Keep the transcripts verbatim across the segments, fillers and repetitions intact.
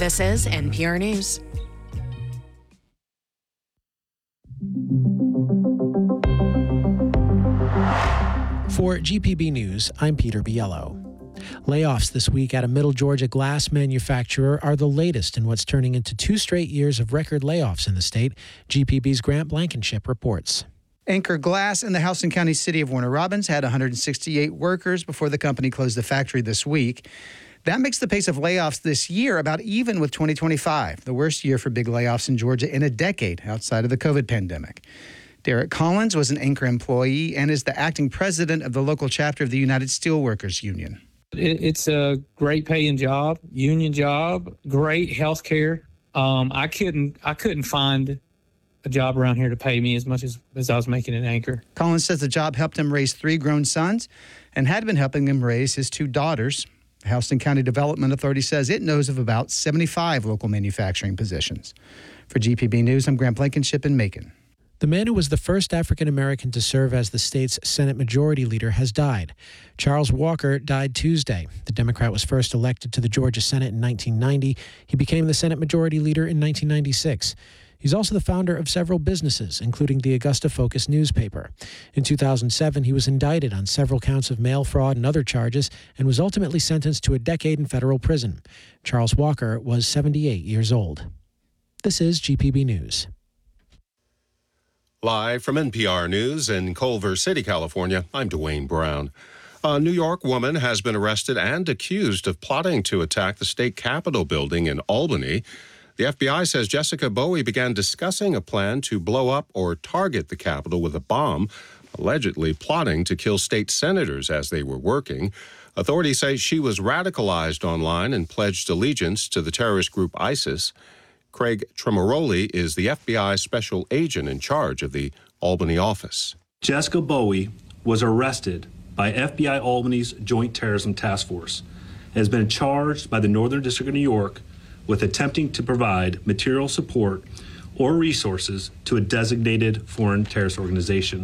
This is N P R News. For G P B News, I'm Peter Biello. Layoffs this week at a Middle Georgia glass manufacturer are the latest in what's turning into two straight years of record layoffs in the state, G P B's Grant Blankenship reports. Anchor Glass in the Houston County city of Warner Robins had one hundred sixty-eight workers before the company closed the factory this week. That makes the pace of layoffs this year about even with twenty twenty-five, the worst year for big layoffs in Georgia in a decade outside of the COVID pandemic. Derek Collins was an Anchor employee and is the acting president of the local chapter of the United Steelworkers Union. It's a great paying job, union job, great health care. Um, I couldn't I couldn't find a job around here to pay me as much as, as I was making at Anchor. Collins says the job helped him raise three grown sons and had been helping him raise his two daughters. The Houston County Development Authority says it knows of about seventy-five local manufacturing positions. For G P B News, I'm Grant Blankenship in Macon. The man who was the first African American to serve as the state's Senate Majority Leader has died. Charles Walker died Tuesday. The Democrat was first elected to the Georgia Senate in nineteen ninety. He became the Senate Majority Leader in nineteen ninety-six. He's also the founder of several businesses, including the Augusta Focus newspaper. In two thousand seven, he was indicted on several counts of mail fraud and other charges and was ultimately sentenced to a decade in federal prison. Charles Walker was seventy-eight years old. This is G P B News. Live from N P R News in Culver City, California, I'm Dwayne Brown. A New York woman has been arrested and accused of plotting to attack the state capitol building in Albany. The F B I says Jessica Bowie began discussing a plan to blow up or target the Capitol with a bomb, allegedly plotting to kill state senators as they were working. Authorities say she was radicalized online and pledged allegiance to the terrorist group ISIS. Craig Tremoroli is the F B I special agent in charge of the Albany office. Jessica Bowie was arrested by F B I Albany's Joint Terrorism Task Force and has been charged by the Northern District of New York with attempting to provide material support or resources to a designated foreign terrorist organization.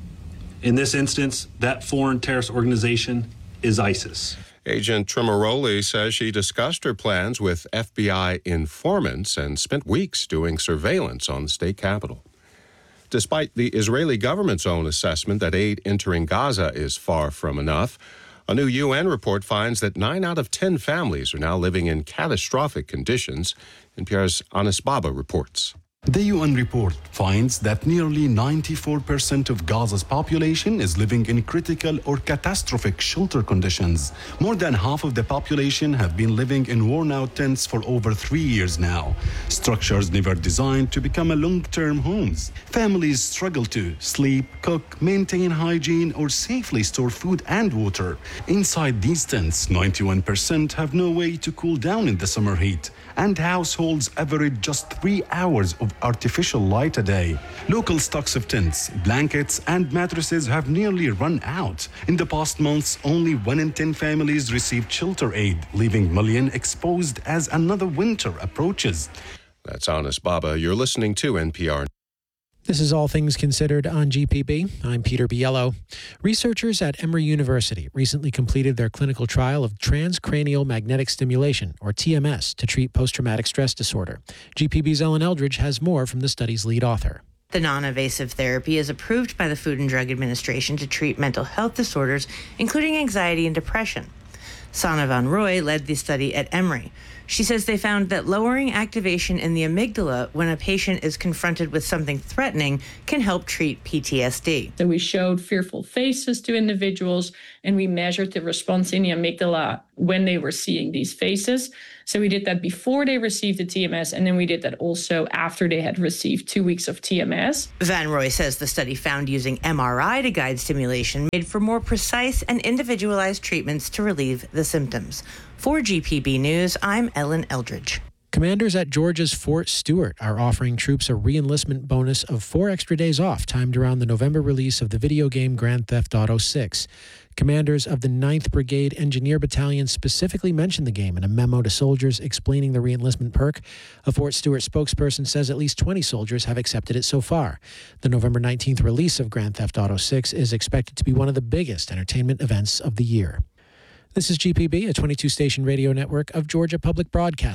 In this instance, that foreign terrorist organization is ISIS. Agent Tremoroli says she discussed her plans with F B I informants and spent weeks doing surveillance on the state capitol. Despite the Israeli government's own assessment that aid entering Gaza is far from enough, a new U N report finds that nine out of ten families are now living in catastrophic conditions. N P R's Anis Baba reports. The U N report finds that nearly ninety-four percent of Gaza's population is living in critical or catastrophic shelter conditions. More than half of the population have been living in worn-out tents for over three years now. Structures never designed to become a long-term homes. Families struggle to sleep, cook, maintain hygiene, or safely store food and water. Inside these tents, ninety-one percent have no way to cool down in the summer heat, and households average just three hours of artificial light a day. Local stocks of tents, blankets, and mattresses have nearly run out. In the past months, only one in ten families received shelter aid, leaving millions exposed as another winter approaches. That's Anis Baba. You're listening to N P R. This is All Things Considered on G P B. I'm Peter Biello. Researchers at Emory University recently completed their clinical trial of transcranial magnetic stimulation, or T M S, to treat post-traumatic stress disorder. G P B's Ellen Eldridge has more from the study's lead author. The non-invasive therapy is approved by the Food and Drug Administration to treat mental health disorders, including anxiety and depression. Sana Van Roy led the study at Emory. She says they found that lowering activation in the amygdala when a patient is confronted with something threatening can help treat P T S D. So we showed fearful faces to individuals, and we measured the response in the amygdala when they were seeing these faces. So we did that before they received the T M S, and then we did that also after they had received two weeks of T M S. Van Roy says the study found using M R I to guide stimulation made for more precise and individualized treatments to relieve the symptoms. For G P B News, I'm Ellen Eldridge. Commanders at Georgia's Fort Stewart are offering troops a re-enlistment bonus of four extra days off, timed around the November release of the video game Grand Theft Auto six. Commanders of the ninth Brigade Engineer Battalion specifically mentioned the game in a memo to soldiers explaining the re-enlistment perk. A Fort Stewart spokesperson says at least twenty soldiers have accepted it so far. The November nineteenth release of Grand Theft Auto six is expected to be one of the biggest entertainment events of the year. This is G P B, a twenty-two station radio network of Georgia Public Broadcasting.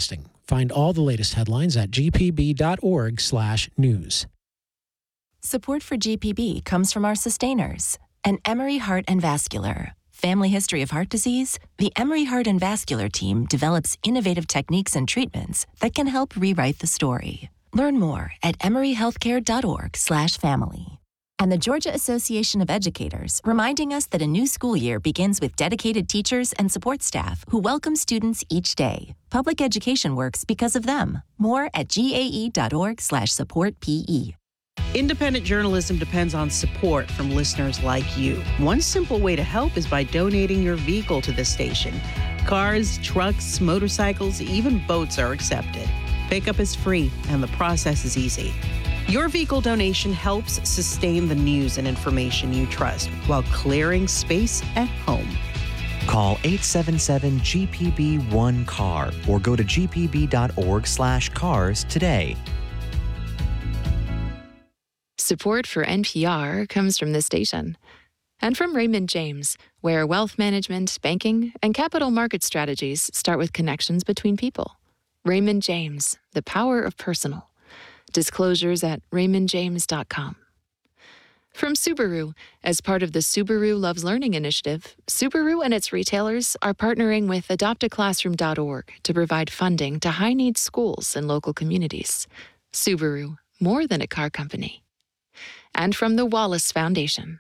Find all the latest headlines at g p b dot org slash news. Support for G P B comes from our sustainers and Emory Heart and Vascular. Family history of heart disease? The Emory Heart and Vascular team develops innovative techniques and treatments that can help rewrite the story. Learn more at emory healthcare dot org slash family. And the Georgia Association of Educators, reminding us that a new school year begins with dedicated teachers and support staff who welcome students each day. Public education works because of them. More at g a e dot org slash support p e. Independent journalism depends on support from listeners like you. One simple way to help is by donating your vehicle to the station. Cars, trucks, motorcycles, even boats are accepted. Pickup is free, and the process is easy. Your vehicle donation helps sustain the news and information you trust while clearing space at home. Call eight seven seven G P B one C A R or go to g p b dot org slash cars today. Support for N P R comes from this station and from Raymond James, where wealth management, banking, and capital market strategies start with connections between people. Raymond James, the power of personal. Disclosures at raymond james dot com. From Subaru, as part of the Subaru Loves Learning initiative, Subaru and its retailers are partnering with adopt a classroom dot org to provide funding to high-needs schools and local communities. Subaru, more than a car company. And from the Wallace Foundation.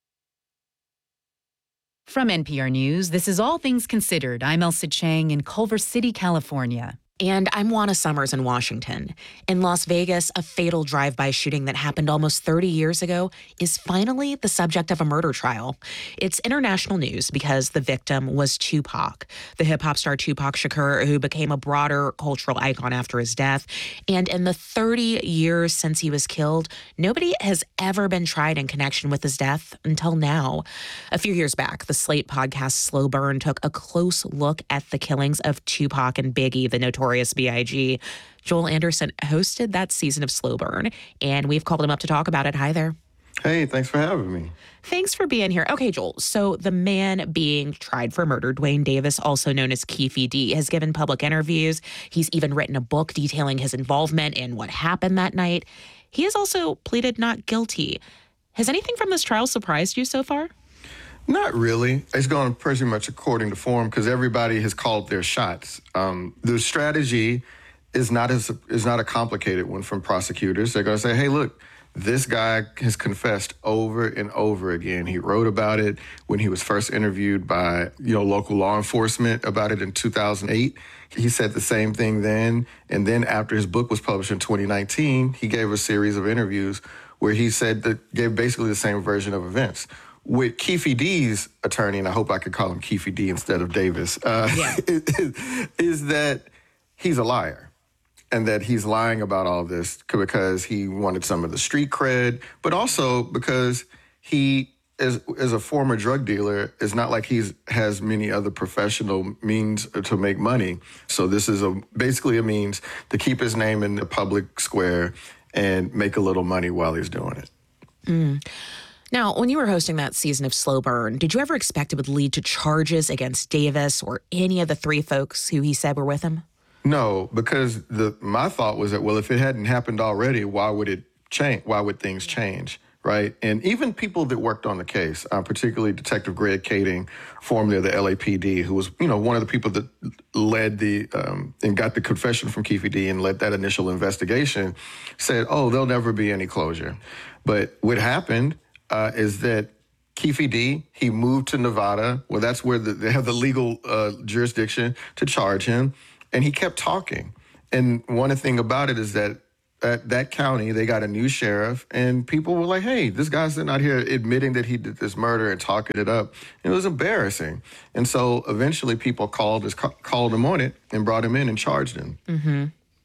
From N P R News, this is All Things Considered. I'm Elsa Chang in Culver City, California. And I'm Juana Summers in Washington. In Las Vegas, a fatal drive-by shooting that happened almost thirty years ago is finally the subject of a murder trial. It's international news because the victim was Tupac, the hip-hop star Tupac Shakur, who became a broader cultural icon after his death. And in the thirty years since he was killed, nobody has ever been tried in connection with his death until now. A few years back, the Slate podcast Slow Burn took a close look at the killings of Tupac and Biggie, the notorious B I G Joel Anderson hosted that season of Slow Burn, and we've called him up to talk about it. Hi there. Hey, thanks for having me. Thanks for being here. Okay, Joel, so the man being tried for murder, Duane Davis, also known as Keffe D, has given public interviews. He's even written a book detailing his involvement in what happened that night. He has also pleaded not guilty. Has anything from this trial surprised you so far? Not really. It's gone pretty much according to form because everybody has called their shots. Um, the strategy is not as is not a complicated one from prosecutors. They're going to say, "Hey, look, this guy has confessed over and over again. He wrote about it when he was first interviewed by you know local law enforcement about it in two thousand eight. He said the same thing then, and then after his book was published in twenty nineteen, he gave a series of interviews where he said that gave basically the same version of events." With Keffe D's attorney, and I hope I could call him Keffe D instead of Davis, uh, yeah. is, is that he's a liar and that he's lying about all this because he wanted some of the street cred, but also because he, as, as a former drug dealer, is not like he's has many other professional means to make money. So this is a basically a means to keep his name in the public square and make a little money while he's doing it. Mm. Now, when you were hosting that season of Slow Burn, did you ever expect it would lead to charges against Davis or any of the three folks who he said were with him? No, because the my thought was that, well, if it hadn't happened already, why would it change? Why would things change, right? And even people that worked on the case, uh, particularly Detective Greg Kading, formerly of the L A P D, who was, you know, one of the people that led the um, and got the confession from Keffe D and led that initial investigation, said, oh, there'll never be any closure. But what happened Uh, is that Keffe D, he moved to Nevada, well, that's where the, they have the legal uh, jurisdiction to charge him, and he kept talking. And one thing about it is that at that county, they got a new sheriff, and people were like, hey, this guy's not here admitting that he did this murder and talking it up. And it was embarrassing. And so eventually people called, his, called him on it and brought him in and charged him. Mm-hmm.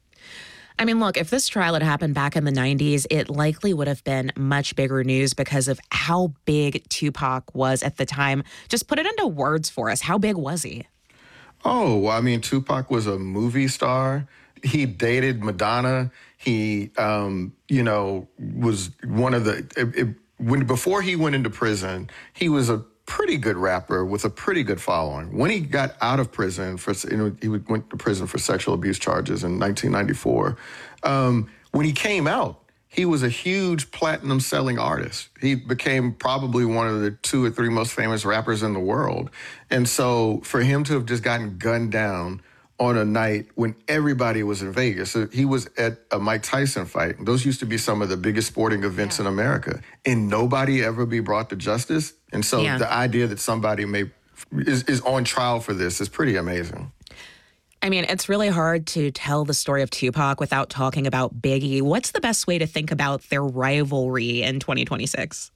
I mean, look, if this trial had happened back in the nineties, it likely would have been much bigger news because of how big Tupac was at the time. Just put it into words for us. How big was he? Oh, I mean, Tupac was a movie star. He dated Madonna. He, um, you know, was one of the, it, it, when before he went into prison, he was a pretty good rapper with a pretty good following. When he got out of prison for, you know, he went to prison for sexual abuse charges in nineteen ninety-four. Um, when he came out, he was a huge platinum selling artist. He became probably one of the two or three most famous rappers in the world. And so for him to have just gotten gunned down on a night when everybody was in Vegas. So he was at a Mike Tyson fight. Those used to be some of the biggest sporting events yeah. in America. And nobody ever be brought to justice. And so yeah. the idea that somebody may is, is on trial for this is pretty amazing. I mean, it's really hard to tell the story of Tupac without talking about Biggie. What's the best way to think about their rivalry in twenty twenty-six?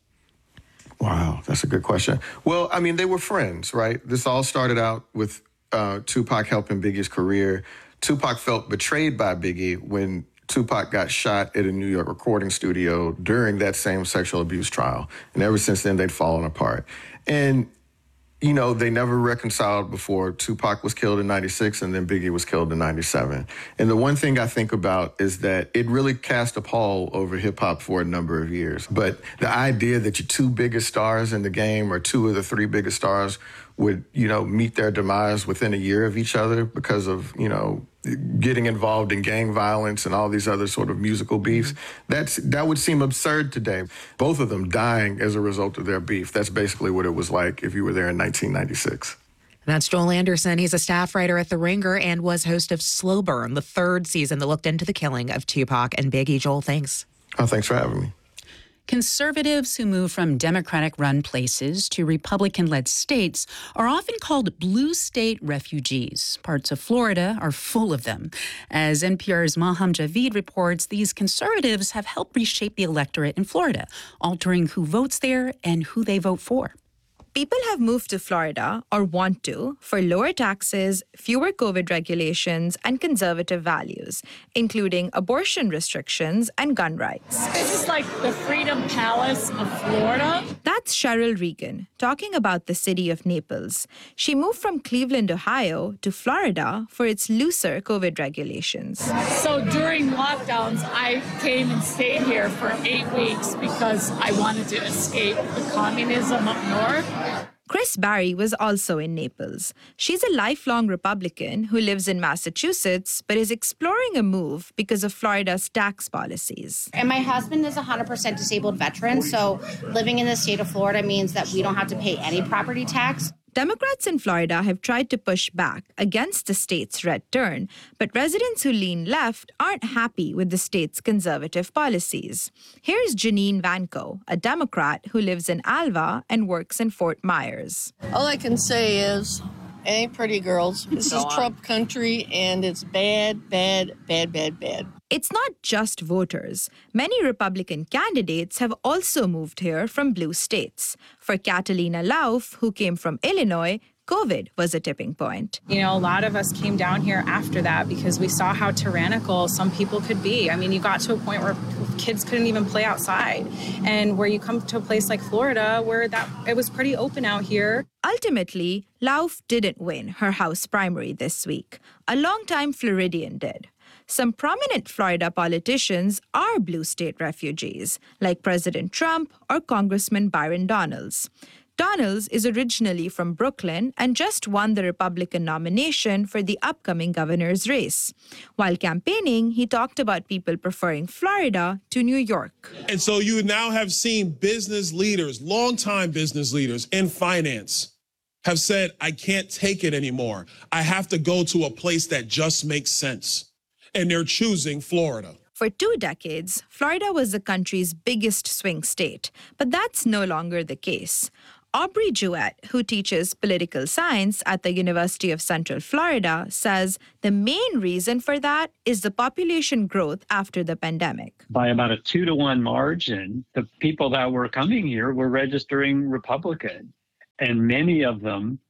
Wow, that's a good question. Well, I mean, they were friends, right? This all started out with Uh, Tupac helping Biggie's career. Tupac felt betrayed by Biggie when Tupac got shot at a New York recording studio during that same sexual abuse trial. And ever since then, they'd fallen apart. And, you know, they never reconciled before Tupac was killed in ninety-six and then Biggie was killed in ninety-seven. And the one thing I think about is that it really cast a pall over hip-hop for a number of years. But the idea that your two biggest stars in the game or two of the three biggest stars would, you know, meet their demise within a year of each other because of, you know, getting involved in gang violence and all these other sort of musical beefs, that's that would seem absurd today. Both of them dying as a result of their beef. That's basically what it was like if you were there in nineteen ninety-six. That's Joel Anderson. He's a staff writer at The Ringer and was host of Slow Burn, the third season that looked into the killing of Tupac and Biggie. Joel, thanks. Oh, thanks for having me. Conservatives who move from Democratic-run places to Republican-led states are often called blue state refugees. Parts of Florida are full of them. As N P R's Maham Javid reports, these conservatives have helped reshape the electorate in Florida, altering who votes there and who they vote for. People have moved to Florida, or want to, for lower taxes, fewer COVID regulations, and conservative values, including abortion restrictions and gun rights. This is like the Freedom Palace of Florida. That's Cheryl Regan, talking about the city of Naples. She moved from Cleveland, Ohio, to Florida for its looser COVID regulations. So during lockdowns, I came and stayed here for eight weeks because I wanted to escape the communism up north. Chris Barry was also in Naples. She's a lifelong Republican who lives in Massachusetts but is exploring a move because of Florida's tax policies. And my husband is a one hundred percent disabled veteran, so living in the state of Florida means that we don't have to pay any property tax. Democrats in Florida have tried to push back against the state's red turn, but residents who lean left aren't happy with the state's conservative policies. Here's Janine Vanko, a Democrat who lives in Alva and works in Fort Myers. All I can say is, it ain't pretty, girls. This is Trump country, and it's bad, bad, bad, bad, bad. It's not just voters. Many Republican candidates have also moved here from blue states. For Catalina Lauf, who came from Illinois, COVID was a tipping point. You know, a lot of us came down here after that because we saw how tyrannical some people could be. I mean, you got to a point where kids couldn't even play outside. And where you come to a place like Florida where that it was pretty open out here. Ultimately, Lauf didn't win her House primary this week. A longtime Floridian did. Some prominent Florida politicians are blue state refugees, like President Trump or Congressman Byron Donalds. Donalds is originally from Brooklyn and just won the Republican nomination for the upcoming governor's race. While campaigning, he talked about people preferring Florida to New York. And so you now have seen business leaders, longtime business leaders in finance, have said, I can't take it anymore. I have to go to a place that just makes sense. And they're choosing Florida. For two decades, Florida was the country's biggest swing state, but that's no longer the case. Aubrey Jewett, who teaches political science at the University of Central Florida, says the main reason for that is the population growth after the pandemic. By about a two to one margin, the people that were coming here were registering Republican, and many of them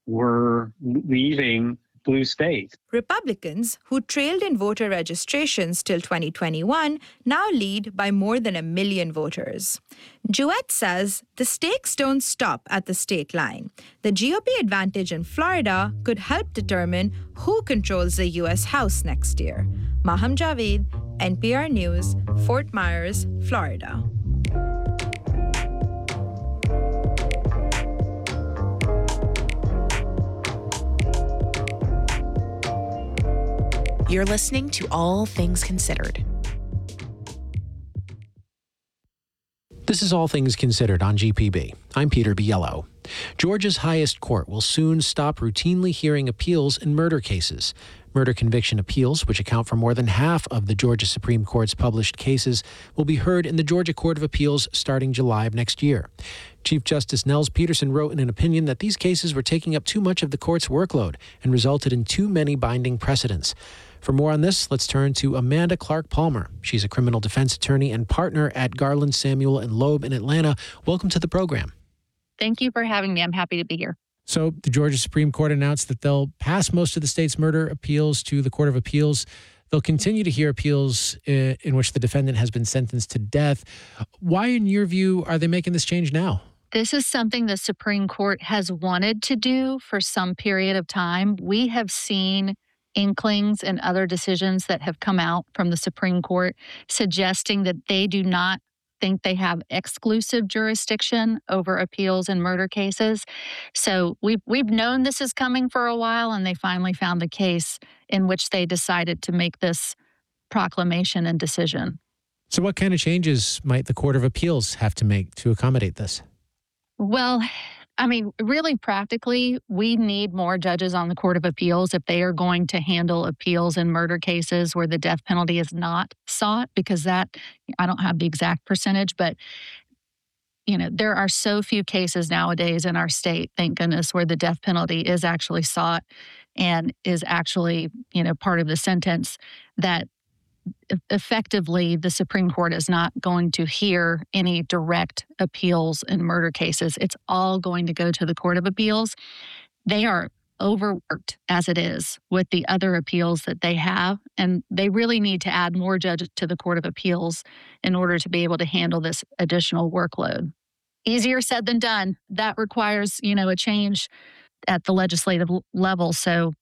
were leaving blue states. Republicans, who trailed in voter registrations till twenty twenty-one, now lead by more than a million voters. Jewett says the stakes don't stop at the state line. The G O P advantage in Florida could help determine who controls the U S House next year. Maham Javid, N P R News, Fort Myers, Florida. You're listening to All Things Considered. This is All Things Considered on G P B. I'm Peter Biello. Georgia's highest court will soon stop routinely hearing appeals in murder cases. Murder conviction appeals, which account for more than half of the Georgia Supreme Court's published cases, will be heard in the Georgia Court of Appeals starting July of next year. Chief Justice Nels Peterson wrote in an opinion that these cases were taking up too much of the court's workload and resulted in too many binding precedents. For more on this, let's turn to Amanda Clark Palmer. She's a criminal defense attorney and partner at Garland, Samuel and Loeb in Atlanta. Welcome to the program. Thank you for having me. I'm happy to be here. So the Georgia Supreme Court announced that they'll pass most of the state's murder appeals to the Court of Appeals. They'll continue to hear appeals in, in which the defendant has been sentenced to death. Why, in your view, are they making this change now? This is something the Supreme Court has wanted to do for some period of time. We have seen inklings and other decisions that have come out from the Supreme Court suggesting that they do not think they have exclusive jurisdiction over appeals in murder cases. So we've, we've known this is coming for a while, and they finally found the case in which they decided to make this proclamation and decision. So what kind of changes might the Court of Appeals have to make to accommodate this? Well, I mean, really practically, we need more judges on the Court of Appeals if they are going to handle appeals in murder cases where the death penalty is not sought, because that, I don't have the exact percentage, but, you know, there are so few cases nowadays in our state, thank goodness, where the death penalty is actually sought and is actually, you know, part of the sentence, that effectively the Supreme Court is not going to hear any direct appeals in murder cases. It's all going to go to the Court of Appeals. They are overworked as it is with the other appeals that they have, and they really need to add more judges to the Court of Appeals in order to be able to handle this additional workload. Easier said than done. That requires, you know, a change at the legislative level. So,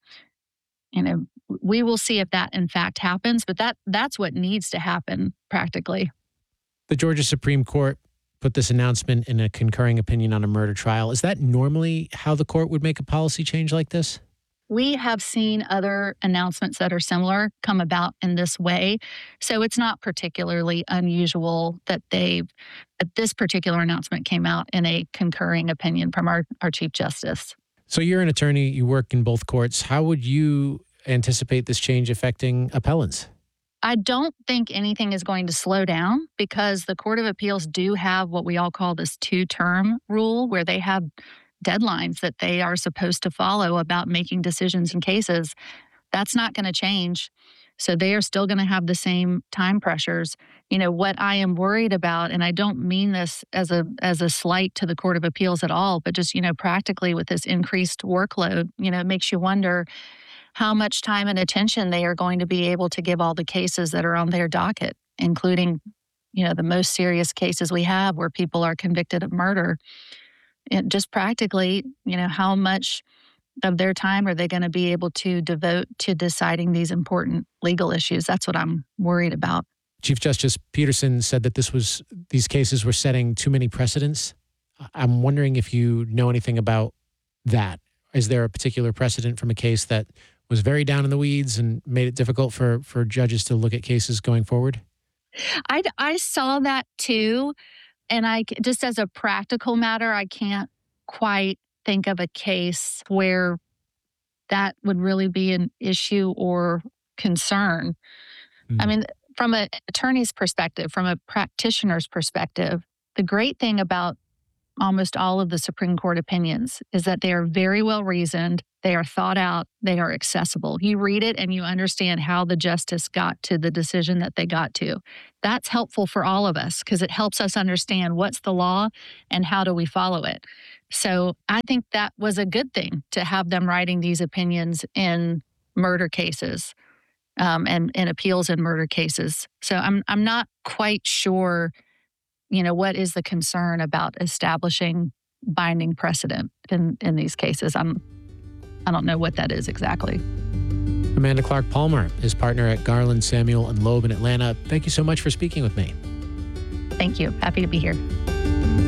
you know, we will see if that in fact happens, but that that's what needs to happen practically. The Georgia Supreme Court put this announcement in a concurring opinion on a murder trial. Is that normally how the court would make a policy change like this? We have seen other announcements that are similar come about in this way. So it's not particularly unusual that they, that this particular announcement came out in a concurring opinion from our, our Chief Justice. So you're an attorney, you work in both courts. How would you anticipate this change affecting appellants? I don't think anything is going to slow down, because the Court of Appeals do have what we all call this two-term rule, where they have deadlines that they are supposed to follow about making decisions in cases. That's not going to change. So they are still going to have the same time pressures. You know, what I am worried about, and I don't mean this as a as a slight to the Court of Appeals at all, but just, you know, practically with this increased workload, you know, it makes you wonder how much time and attention they are going to be able to give all the cases that are on their docket, including, you know, the most serious cases we have where people are convicted of murder. And just practically, you know, how much of their time are they going to be able to devote to deciding these important legal issues? That's what I'm worried about. Chief Justice Peterson said that this was these cases were setting too many precedents. I'm wondering if you know anything about that. Is there a particular precedent from a case that was very down in the weeds and made it difficult for, for judges to look at cases going forward? I, I saw that too. And I just as a practical matter, I can't quite think of a case where that would really be an issue or concern. Mm. I mean, from an attorney's perspective, from a practitioner's perspective, the great thing about almost all of the Supreme Court opinions is that they are very well reasoned, they are thought out, they are accessible. You read it and you understand how the justice got to the decision that they got to. That's helpful for all of us because it helps us understand what's the law and how do we follow it. So I think that was a good thing to have them writing these opinions in murder cases um, and, and appeals in murder cases. So I'm I'm not quite sure, you know, what is the concern about establishing binding precedent in, in these cases? I'm, I don't know what that is exactly. Amanda Clark Palmer is partner at Garland, Samuel and Loeb in Atlanta. Thank you so much for speaking with me. Thank you. Happy to be here.